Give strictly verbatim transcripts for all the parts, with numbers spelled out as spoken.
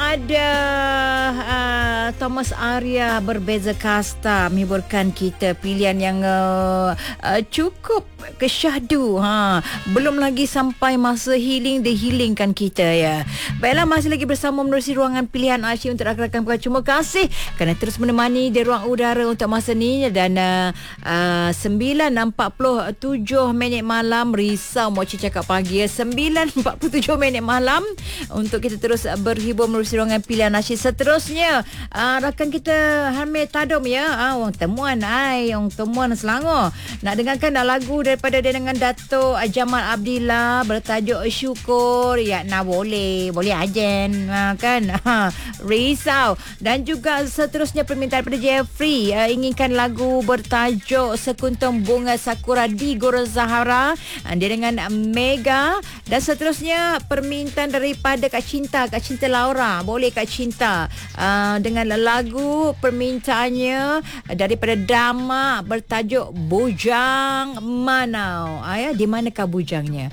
ada uh, Thomas Arya Berbeza Kasta menghiburkan kita, pilihan yang uh, uh, cukup kesyahdu. Ha, belum lagi sampai masa healing, dia healingkan kita ya. Baiklah, masih lagi bersama menerusi ruangan pilihan asyik untuk rakan-rakan. Terima kasih kerana terus menemani di ruang udara untuk masa ni. Dan uh, uh, sembilan empat puluh tujuh minit malam, risau Moci cakap pagi ya, sembilan empat puluh tujuh minit malam untuk kita terus berhibur menerusi ruangan pilihan asyik. Seterusnya uh, rakan kita Hamid Tadum ya, uh, orang temuan ai, orang temuan Selangor, nak dengarkan dah lagu daripada dia dengan Dato' Jamal Abdillah bertajuk Syukur. Ya, nak boleh boleh ajen uh, kan. Risau. Dan juga seterusnya permintaan daripada Jeffrey, uh, inginkan lagu bertajuk Sekuntum Bunga Sakura di Gora Zahara, uh, dia dengan Mega. Dan seterusnya permintaan daripada Kak Cinta, Kak Cinta Laura, boleh Kak Cinta, uh, dengan lagu permintaannya daripada Dama bertajuk Bujang Manau. Ah, ya, di manakah bujangnya?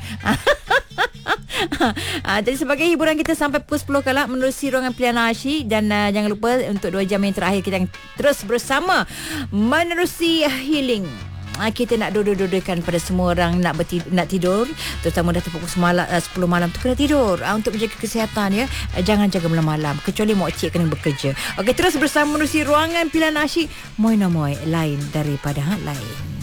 Ha, jadi sebagai hiburan kita sampai pukul sepuluh kala menerusi ruangan pilihan asyik. Dan uh, jangan lupa untuk dua jam yang terakhir kita yang terus bersama menerusi healing. Ha, kita nak duduk-dudukkan pada semua orang nak bertidur, nak tidur, terutama dah pukul sepuluh malam tu kena tidur, ha, untuk menjaga kesihatan ya. Jangan jaga malam-malam kecuali mak cik kena bekerja. Okey, terus bersama menerusi ruangan pilihan asyik. Moi na moi, lain daripada hak lain.